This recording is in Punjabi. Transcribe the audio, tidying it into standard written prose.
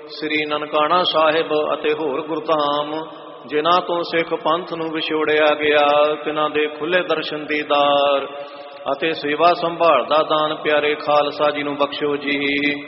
ਸ੍ਰੀ ਨਨਕਾਣਾ ਸਾਹਿਬ ਅਤੇ ਹੋਰ ਗੁਰਧਾਮ ਜਿਨ੍ਹਾਂ ਤੋਂ ਸਿੱਖ ਪੰਥ ਨੂੰ ਵਿਛੋੜਿਆ ਗਿਆ, ਤਿਨਾਂ ਦੇ ਖੁੱਲੇ ਦਰਸ਼ਨ ਦੀਦਾਰ ਅਤੇ ਸੇਵਾ ਸੰਭਾਲ ਦਾ ਦਾਨ ਪਿਆਰੇ ਖਾਲਸਾ ਜੀ ਨੂੰ ਬਖਸ਼ੋ ਜੀ।